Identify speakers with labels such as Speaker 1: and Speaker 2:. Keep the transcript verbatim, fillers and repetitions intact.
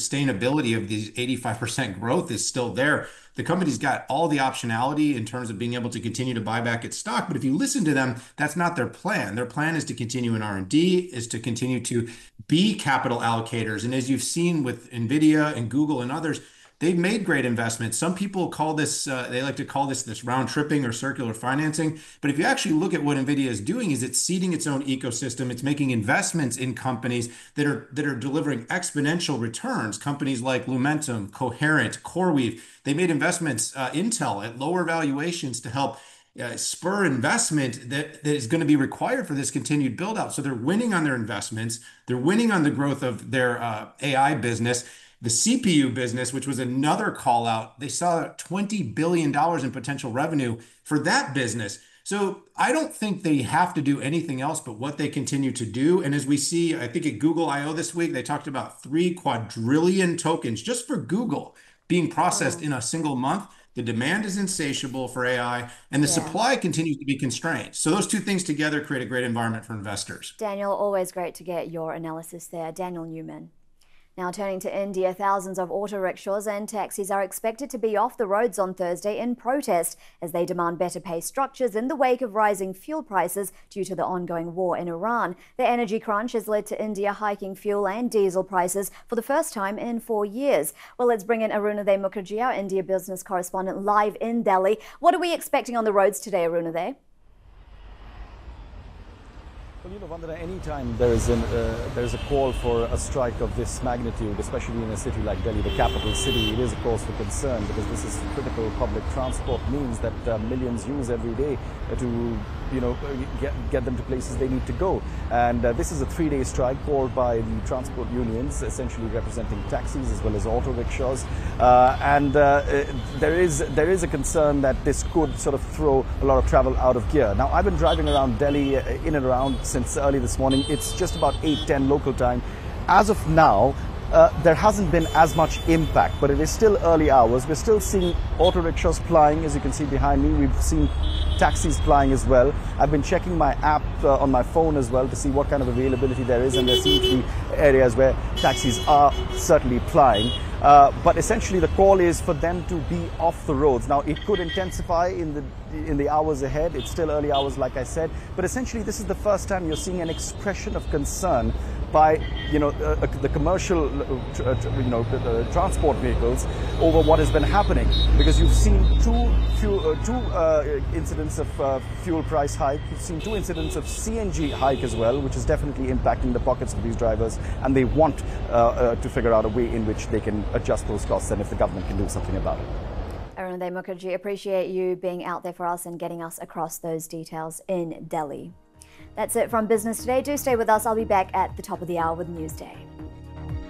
Speaker 1: sustainability of these eighty-five percent growth is still there. The company's got all the optionality in terms of being able to continue to buy back its stock. But if you listen to them, that's not their plan. Their plan is to continue in R and D, is to continue to be capital allocators. And as you've seen with NVIDIA and Google and others, they've made great investments. Some people call this, uh, they like to call this this round tripping or circular financing. But if you actually look at what NVIDIA is doing, is it's seeding its own ecosystem. It's making investments in companies that are that are delivering exponential returns. Companies like Lumentum, Coherent, CoreWeave. They made investments, uh, Intel at lower valuations to help uh, spur investment that, that is going to be required for this continued build out. So they're winning on their investments. They're winning on the growth of their uh, A I business. The C P U business, which was another call out, they saw twenty billion dollars in potential revenue for that business. So I don't think they have to do anything else but what they continue to do. And as we see, I think at Google I O this week, they talked about three quadrillion tokens just for Google being processed in a single month. The demand is insatiable for A I, and the
Speaker 2: Yeah.
Speaker 1: supply continues to be constrained. So those two things together create a great environment for investors.
Speaker 2: Daniel, always great to get your analysis there. Daniel Newman. Now turning to India, thousands of auto rickshaws and taxis are expected to be off the roads on Thursday in protest as they demand better pay structures in the wake of rising fuel prices due to the ongoing war in Iran. The energy crunch has led to India hiking fuel and diesel prices for the first time in four years. Well, let's bring in Arunadhay Mukherjee, our India business correspondent, live in Delhi. What are we expecting on the roads today, Arunadhay?
Speaker 3: Well, you know, Vandana, anytime there is, an, uh, there is a call for a strike of this magnitude, especially in a city like Delhi, the capital city, it is a cause for concern because this is critical public transport means that uh, millions use every day to, you know, get, get them to places they need to go. And uh, this is a three-day strike called by the transport unions, essentially representing taxis as well as auto rickshaws. Uh, and uh, there is there is a concern that this could sort of throw a lot of travel out of gear. Now, I've been driving around Delhi in and around since early this morning. It's just about eight ten local time. As of now, uh, there hasn't been as much impact, but it is still early hours. We're still seeing auto rickshaws plying, as you can see behind me. We've seen taxis plying as well. I've been checking my app uh, on my phone as well to see what kind of availability there is, and there seem to be areas where taxis are certainly plying. Uh, but essentially the call is for them to be off the roads. Now, it could intensify in the in the hours ahead. It's still early hours, like I said, but essentially this is the first time you're seeing an expression of concern by, you know, uh, the commercial, uh, you know, uh, transport vehicles over what has been happening, because you've seen two fuel, uh, two uh, incidents of uh, fuel price hike. You've seen two incidents of C N G hike as well, which is definitely impacting the pockets of these drivers, and they want uh, uh, to figure out a way in which they can adjust those costs, and if the government can do something about it.
Speaker 2: Arunadhay Mukherjee, appreciate you being out there for us and getting us across those details in Delhi. That's it from Business Today. Do stay with us. I'll be back at the top of the hour with Newsday.